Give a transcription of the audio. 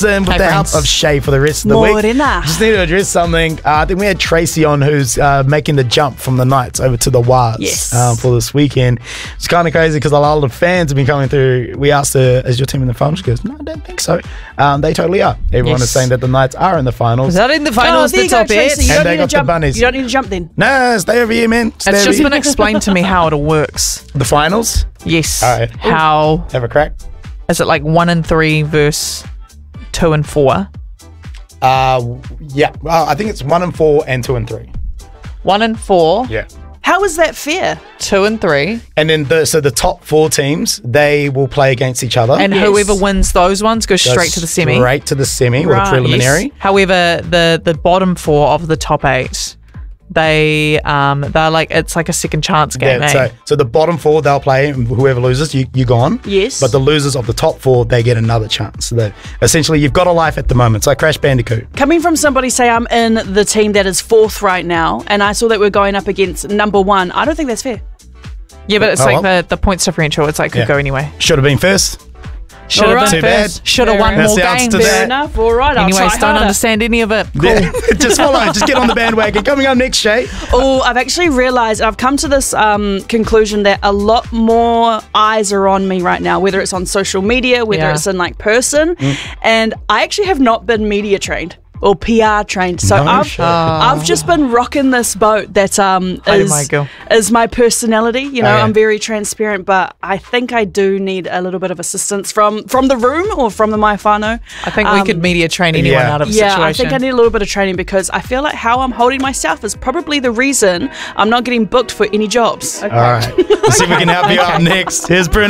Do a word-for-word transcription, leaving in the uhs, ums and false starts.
in with Hey, the friends. help of Shay for the rest of the week. Morena. Just need to address something. Uh, I think we had Tracy on who's uh, making the jump from the Knights over to the Wars Yes. um, for this weekend. It's kind of crazy because a lot of the fans have been coming through. We asked her, is your team in the finals? She goes, no, I don't think so. Um, they totally are. Everyone Yes. is saying that the Knights are in the finals. Not in the Oh, finals, there the you go, top eight. Tracy. You And don't they need to got the jump. bunnies. You don't need to jump then. No, stay over here, man. Stay It's over just here. been explained to me how it all works. The finals? Yes. All right. How Have a crack. is it like one and three versus two and four? Uh, yeah. Well, I think it's one and four and two and three. One and four, Yeah. How is that fair? two and three, And then the so the top four teams, they will play against each other. and Yes. whoever wins those ones goes Goes straight to the semi. Straight to the semi with Right. a preliminary. Yes. However, the the bottom four of the top eight, they um they're like it's like a second chance game. Yeah, eh? so, so the bottom four they'll play, and whoever loses, you you gone. Yes. But the losers of the top four, they get another chance. So that essentially, you've got a life at the moment. It's like Crash Bandicoot. Coming from somebody, say I'm in the team that is fourth right now, and I saw that we're going up against number one. I don't think that's fair. yeah, but it's Oh, like well. the, the points differential. It's like could Yeah. go anyway. Should have been first. Should have Alright. been Too bad. first. Should have Fair won enough. more That sounds games. to Fair that. enough. All right. I'll Anyways, try don't harder. understand any of it. Cool. Yeah. Just follow. Just get on the bandwagon. Coming up next, Shay. Oh, I've actually realised, I've come to this um, conclusion that a lot more eyes are on me right now, whether it's on social media, whether Yeah. it's in like person. And I actually have not been media trained or P R trained. So No I've, shit. I've just been rocking this boat that um, Hi, is, my girl. is my personality. You know, Oh, yeah. I'm very transparent, but I think I do need a little bit of assistance from, from the room or from the My Whānau. I think we Um, could media train anyone yeah. out of a Yeah, situation. I think I need a little bit of training because I feel like how I'm holding myself is probably the reason I'm not getting booked for any jobs. All right. Let's see if we can help you out next. Here's Bruno.